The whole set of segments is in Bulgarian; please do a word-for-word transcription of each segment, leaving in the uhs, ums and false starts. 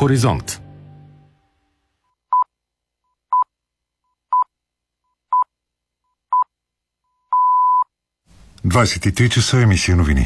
Хоризонт. двадесет и три часа, емисия новини.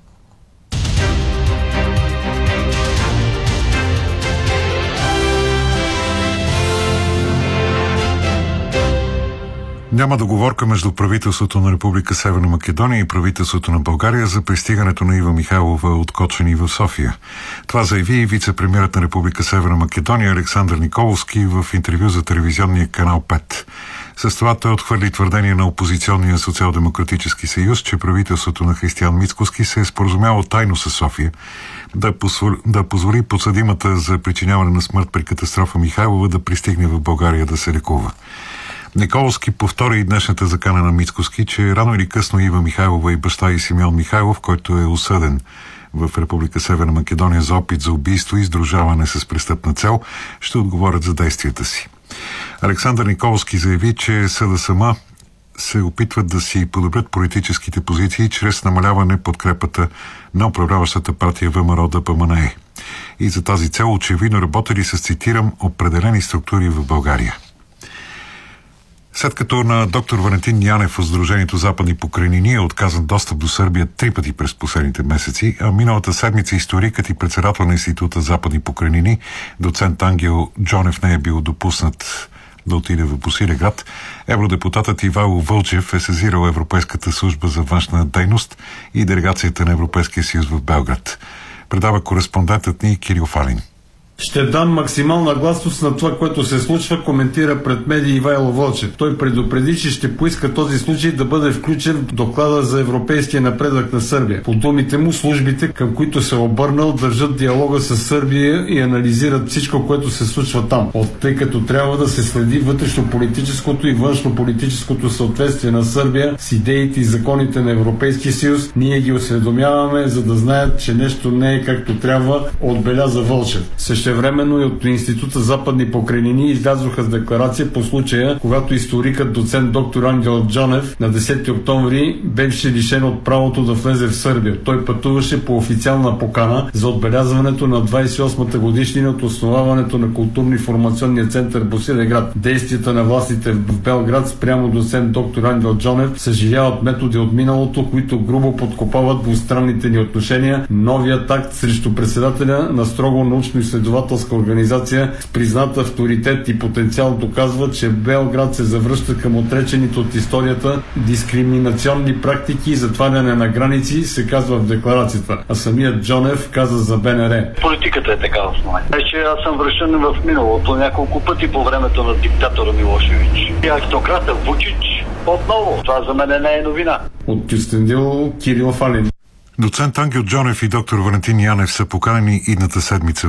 Няма договорка между правителството на Република Северна Македония и правителството на България за пристигането на Ива Михайлова от Кочани в София. Това заяви и вице-премиерът на Република Северна Македония Александър Николовски в интервю за телевизионния канал пет. С това той отхвърли твърдение на опозиционния Социал-демократически съюз, че правителството на Християн Мицкоски се е споразумяло тайно с София да, позволи, да позволи подсъдимата за причиняване на смърт при катастрофа Михайлова да пристигне в България да се лекува. Николовски повтори и днешната закана на Мицкоски, че рано или късно Ива Михайлова и баща и Симеон Михайлов, който е осъден в Република Северна Македония за опит за убийство и сдружаване с престъпна цел, ще отговорят за действията си. Александър Николовски заяви, че СДСМ се опитват да си подобрят политическите позиции чрез намаляване подкрепата на управляващата партия ВМРО-ДПМНЕ. И за тази цел очевидно работили с, цитирам, определени структури в България. След като на доктор Валентин Янев от Сдружението Западни покрайнини е отказан достъп до Сърбия три пъти през последните месеци, а миналата седмица историкът и председател на Института Западни покрайнини, доцент Ангел Джонев, не е бил допуснат да отиде в Босилеград, евродепутатът Ивайло Вълчев е сезирал Европейската служба за външна дейност и делегацията на Европейския съюз в Белград. Предава кореспондентът ни Кирил Фалин. Ще дам максимална гласност на това, което се случва, коментира пред медии Ивайло Вълчев. Той предупреди, че ще поиска този случай да бъде включен в доклада за европейския напредък на Сърбия. По думите му, службите, към които се обърнал, държат диалога с Сърбия и анализират всичко, което се случва там. От тъй като трябва да се следи вътрешно-политическото и външно-политическото съответствие на Сърбия с идеите и законите на Европейския съюз, ние ги осведомяваме, за да знаят, че нещо не е както трябва, отбеляза Вълчев. Същевременно и от Института Западни покрайнини излязоха с декларация по случая, когато историкът доцент доктор Ангел Джонев на десети октомври беше лишен от правото да влезе в Сърбия. Той пътуваше по официална покана за отбелязването на двадесет и осмата годишнина от основаването на културно-информационния център Босилеград. Действията на властите в Белград спрямо доцент доктор Ангел Джонев съжаляват методи от миналото, които грубо подкопават двустранните ни отношения. Новият акт срещу председателя на строго научно-изследователска организация с признат авторитет и потенциал доказва, че Белград се завръща към отречените от историята дискриминационни практики и затваряне на граници, се казва в декларацията. А самият Джонев каза за БНР. Политиката е така в момента. Вече аз съм връщан в миналото няколко пъти по времето на диктатора Милошевич. И автократа Вучич отново. Това за мен не е новина. От Кюстендил, Кирил Фалин. Доцент Ангел Джонев и доктор Валентин Янев са поканени идната седмица